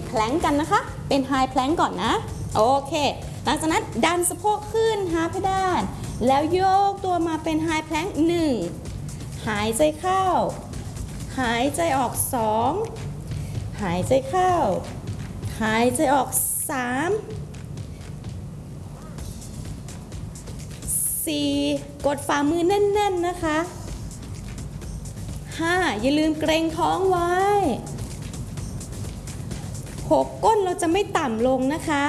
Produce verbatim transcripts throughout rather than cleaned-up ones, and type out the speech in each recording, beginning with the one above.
แพลงกันนะคะเป็นไฮแพลงก่อนนะโอเคหลังจากนั้นดันสะโพกขึ้นหาเพดานแล้วโยกตัวมาเป็นไฮแพลงหนึ่งหายใจเข้าหายใจออกสองหายใจเข้าหายใจออกสามสี่กดฝ่ามือแน่นๆนะคะห้าอย่าลืมเกรงท้องไว้หกก้นเราจะไม่ต่ำลงนะคะ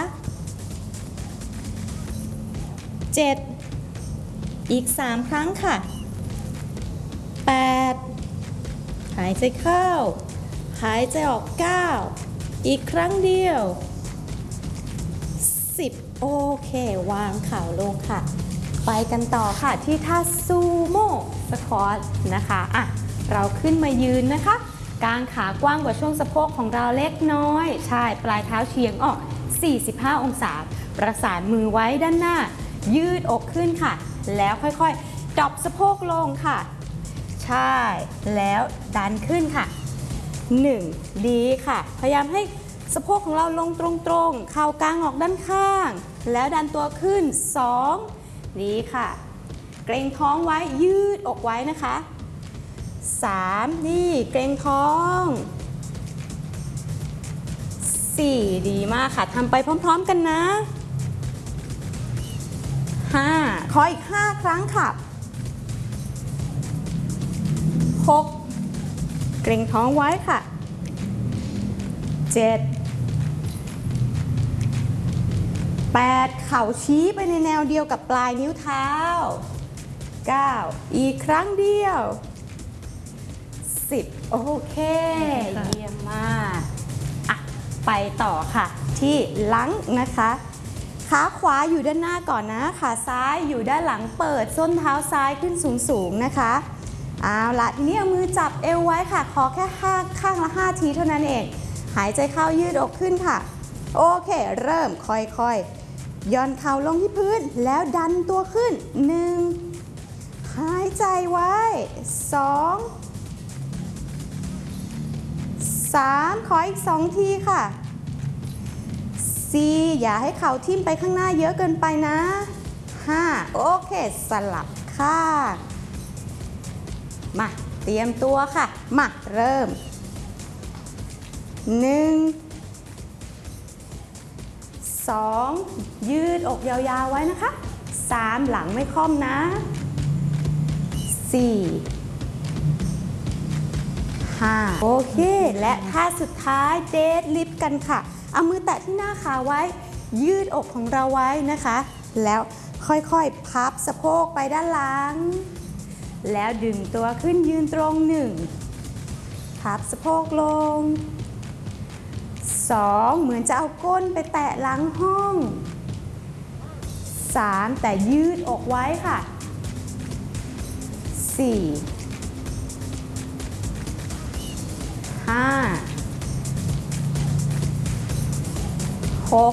เจ็ดอีกสามครั้งค่ะแปดหายใจเข้าหายใจออกเก้าอีกครั้งเดียวสิบโอเควางเข่าลงค่ะไปกันต่อค่ะที่ท่าซูโม่สควอตนะคะอ่ะเราขึ้นมายืนนะคะกางขากว้างกว่าช่วงสะโพกของเราเล็กน้อยใช่ปลายเท้าเฉียงออกสี่สิบห้าองศาประสานมือไว้ด้านหน้ายืดอกขึ้นค่ะแล้วค่อยๆดรอปสะโพกลงค่ะใช่แล้วดันขึ้นค่ะหนึ่งดีค่ะพยายามให้สะโพกของเราลงตรงๆเข่ากางออกด้านข้างแล้วดันตัวขึ้นสองดีค่ะเกรงท้องไว้ยืดอกไว้นะคะสามนี่เกรงท้องสี่ดีมากค่ะทำไปพร้อมๆกันนะห้าขออีกห้าครั้งค่ะหกเกรงท้องไว้ค่ะเจ็ดแปดเข่าชี้ไปในแนวเดียวกับปลายนิ้วเท้าเก้าอีกครั้งเดียวสิบโอเคเยี่ยมมากอ่ะไปต่อค่ะที่ลังนะคะขาขวาอยู่ด้านหน้าก่อนนะขาซ้ายอยู่ด้านหลังเปิดส้นเท้าซ้ายขึ้นสูงๆนะคะเอาละทีนี้เอามือจับเอวไว้ค่ะขอแค่ห้าข้างละห้าทีเท่านั้นเองหายใจเข้ายืดอกขึ้นค่ะโอเคเริ่มค่อยๆย่อนเข่าลงที่พื้นแล้วดันตัวขึ้นหนึ่งหายใจไว้สองสามขออีกสองทีค่ะสี่อย่าให้เข่าทิ่มไปข้างหน้าเยอะเกินไปนะห้าโอเคสลับข้างมาเตรียมตัวค่ะมาเริ่มหนึ่งสองยืดอกยาวๆไว้นะคะสามหลังไม่ค่อมนะสี่ห้าโอเคและท่าสุดท้ายเดดลิฟต์กันค่ะเอามือแตะที่หน้าขาไว้ยืดอกของเราไว้นะคะแล้วค่อยๆพับสะโพกไปด้านหลังแล้วดึงตัวขึ้นยืนตรงหนึ่งพับสะโพกลงสองเหมือนจะเอาก้นไปแตะหลังห้องสามแต่ยืดอกไว้ค่ะสี่ห้าหก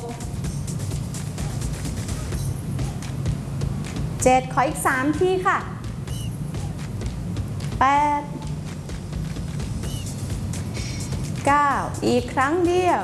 เจ็ดขออีกสามทีค่ะแปดเก้าอีกครั้งเดียว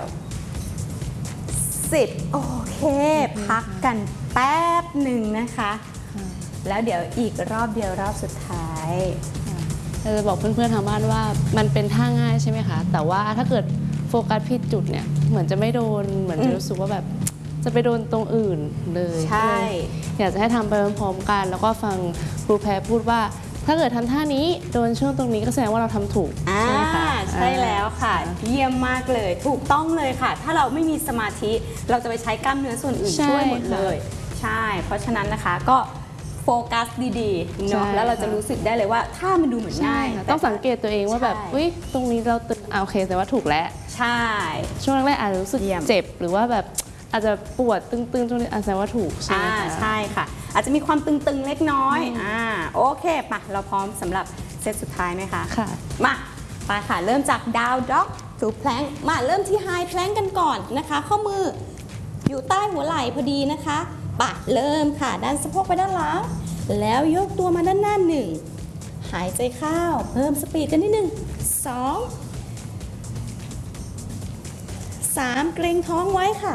สิบโอเคพักกันแป๊บหนึ่งนะคะแล้วเดี๋ยวอีกรอบเดียวรอบสุดท้ายเราจะบอกเพื่อนๆทางบ้านว่ามันเป็นท่าง่ายใช่ไหมคะแต่ว่าถ้าเกิดโฟกัสผิดจุดเนี่ยเหมือนจะไม่โดนเหมือนจะรู้สึกว่าแบบจะไปโดนตรงอื่นเลยใช่อยากจะให้ทำไปพร้อมๆกันแล้วก็ฟังครูแพรพูดว่าถ้าเกิดทำท่านี้โดนช่วงตรงนี้ก็แสดงว่าเราทำถูกใช่ไหมคะใช่แล้วค่ะเยี่ยมมากเลยถูกต้องเลยค่ะถ้าเราไม่มีสมาธิเราจะไปใช้กล้ามเนื้อส่วนอื่นช่วยหมดเลยใช่เพราะฉะนั้นนะคะก็โฟกัสดีๆเนาะแล้วเราจะรู้สึกได้เลยว่าถ้ามันดูเหมือนง่ายต้องสังเกตตัวเองว่าแบบอุ้ยตรงนี้เราตึงโอเคแต่ว่าถูกแล้วใช่ช่วงแรกๆอาจจะรู้สึกเจ็บหรือว่าแบบอาจจะปวดตึงๆตรงนี้อาจจะว่าถูกใช่ไหมคะใช่ค่ะอาจจะมีความตึงๆเล็กน้อยอ่าโอเคมาเราพร้อมสำหรับเซตสุดท้ายไหมคะค่ะมาไปค่ะเริ่มจากดาวด็อกสู่แพลงมาเริ่มที่ไฮแพลงกันก่อนนะคะข้อมืออยู่ใต้หัวไหล่พอดีนะคะปะเริ่มค่ะดันสะโพกไปด้านหลังแล้วยกตัวมาด้านหน้าหนึ่งหายใจเข้าเพิ่มสปีดกันนิดหนึ่งสองสามเกรงท้องไว้ค่ะ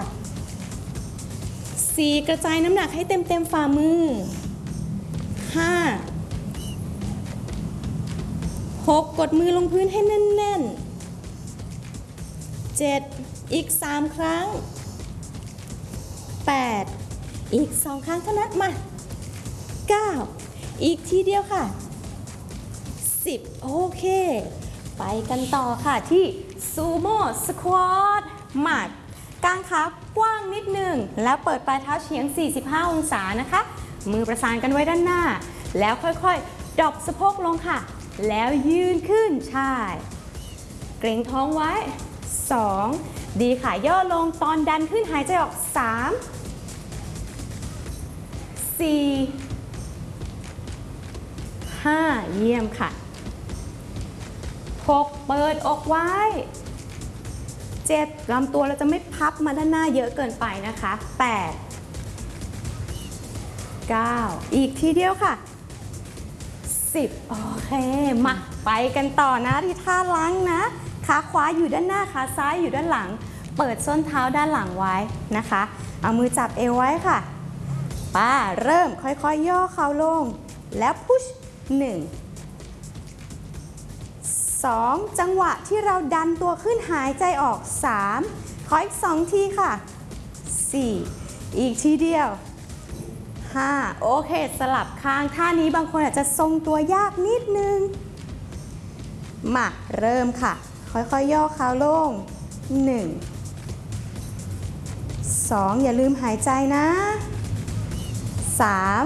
สี่กระจายน้ำหนักให้เต็มเต็มฝ่ามือห้าหกกดมือลงพื้นให้แน่นๆเจ็ดอีกสามครั้งแปดอีกสองครั้งเท่านั้นมาเก้าอีกทีเดียวค่ะสิบโอเคไปกันต่อค่ะที่ซูโม่สควอตมากางขากว้างนิดหนึ่งแล้วเปิดปลายเท้าเฉียงสี่สิบห้าองศานะคะมือประสานกันไว้ด้านหน้าแล้วค่อยๆดรอปสะโพกลงค่ะแล้วยืนขึ้นใช่เกร็งท้องไว้สองดีค่ะย่อลงตอนดันขึ้นหายใจออกสามสี่ห้าเยี่ยมค่ะหกเปิดอกไว้เจ็ดลำตัวเราจะไม่พับมาด้านหน้าเยอะเกินไปนะคะแปด เก้าอีกทีเดียวค่ะสิบโอเคมาไปกันต่อนะที่ท่าล้างนะขาขวาอยู่ด้านหน้าขาซ้ายอยู่ด้านหลังเปิดส้นเท้าด้านหลังไว้นะคะเอามือจับเอวไว้ค่ะป้าเริ่มค่อยๆ ย, ย่อเข่าลงแล้วพุชหนึ่งสองจังหวะที่เราดันตัวขึ้นหายใจออกสามขออีกสองทีค่ะสี่อีกทีเดียวห้าโอเคสลับข้างท่านี้บางคนอาจจะทรงตัวยากนิดนึงมาเริ่มค่ะค่อยๆ ย, ย่อเข่าลงหนึ่งสองอย่าลืมหายใจนะสาม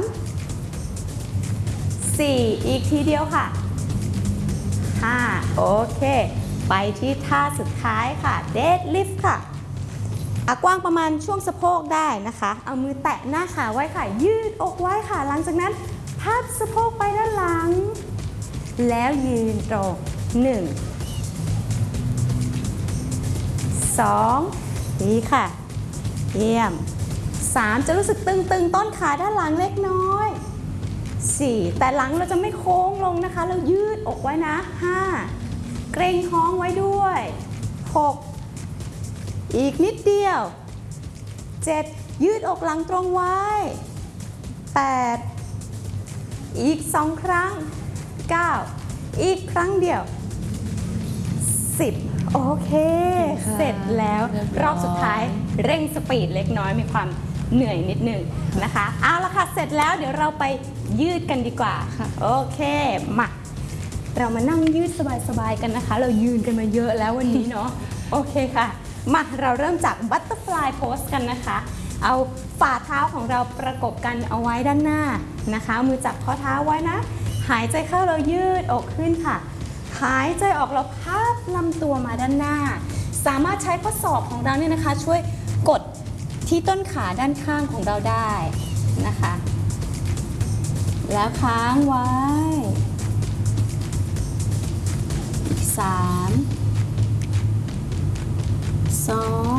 สี่อีกทีเดียวค่ะห้าโอเคไปที่ท่าสุดท้ายค่ะเดดลิฟต์ค่ะกว้างประมาณช่วงสะโพกได้นะคะเอามือแตะหน้าขาไว้ค่ะยืดอกไว้ค่ะหลังจากนั้นพับสะโพกไปด้านหลังแล้วยืนตรงหนึ่งสองดีค่ะเยี่ยมสามจะรู้สึกตึงๆต้นขาด้านหลังเล็กน้อยสี่แต่หลังเราจะไม่โค้งลงนะคะเรายืดอกไว้นะห้าเกร็งท้องไว้ด้วยหกอีกนิดเดียวเจ็ดยืดอกหลังตรงไว้แปดอีกสองครั้งเก้าอีกครั้งเดียวสิบโอเคเสร็จแล้วรอบสุดท้ายเร่งสปีดเล็กน้อยมีความเหนื่อยนิดนึงนะคะเอาละค่ะเสร็จแล้วเดี๋ยวเราไปยืดกันดีกว่าโอเคมาเรามานั่งยืดสบายๆกันนะคะเรายืนกันมาเยอะแล้ววันนี้เนาะโอเคค่ะมาเราเริ่มจากบัตเตอร์ฟลายโพสกันนะคะเอาฝ่าเท้าของเราประกบกันเอาไว้ด้านหน้านะคะมือจับข้อเท้าไว้นะหายใจเข้าเรายืดอกขึ้นค่ะหายใจออกเราพับลำตัวมาด้านหน้าสามารถใช้ข้อศอกของเราเนี่ยนะคะช่วยกดที่ต้นขาด้านข้างของเราได้นะคะแล้วค้างไว้อีกสามสอง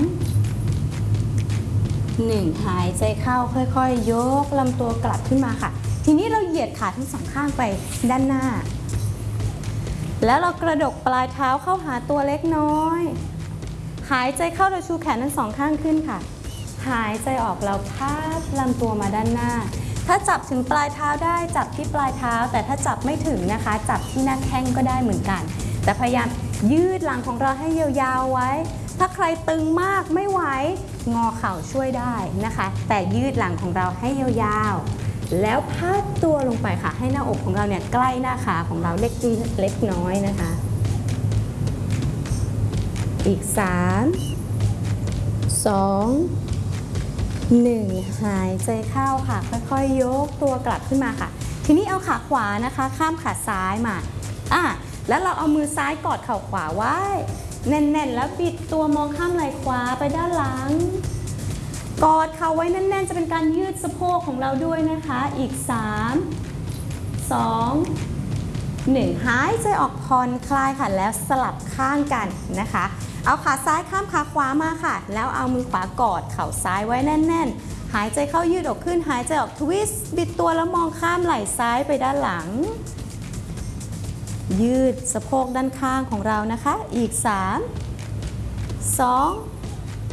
หนึ่งหายใจเข้าค่อยๆ ยกลำตัวกลับขึ้นมาค่ะทีนี้เราเหยียดขาทั้งสองข้างไปด้านหน้าแล้วเรากระดกปลายเท้าเข้าหาตัวเล็กน้อยหายใจเข้าเราชูแขนทั้งสองข้างขึ้นค่ะหายใจออกเราพับลำตัวมาด้านหน้าถ้าจับถึงปลายเท้าได้จับที่ปลายเท้าแต่ถ้าจับไม่ถึงนะคะจับที่หน้าแข้งก็ได้เหมือนกันแต่พยายามยืดหลังของเราให้ยาวๆไว้ถ้าใครตึงมากไม่ไหวงอเข่าช่วยได้นะคะแต่ยืดหลังของเราให้ยาวๆแล้วพาดตัวลงไปค่ะให้หน้าอกของเราเนี่ยใกล้หน้าขาของเราเล็กเล็กน้อยนะคะอีกสามสองหนึ่งหายใจเข้าค่ะค่อยๆยกตัวกลับขึ้นมาค่ะทีนี้เอาขาขวานะคะข้ามขาซ้ายมาอ่ะแล้วเราเอามือซ้ายกอดเข่าขวาไว้แน่นๆแล้วบิดตัวมองข้ามไหล่ขวาไปด้านหลังกอดเข่าไว้แน่นๆจะเป็นการยืดสะโพกของเราด้วยนะคะอีกสามสองหนึ่งหายใจออกผ่อนคลายค่ะแล้วสลับข้างกันนะคะเอาขาซ้ายข้ามขาขวามาค่ะแล้วเอามือขวากอดเข่าซ้ายไว้แน่นๆหายใจเข้ายืดอกขึ้นหายใจออกทวิสต์บิดตัวแล้วมองข้ามไหล่ซ้ายไปด้านหลังยืดสะโพกด้านข้างของเรานะคะอีกสาม สอง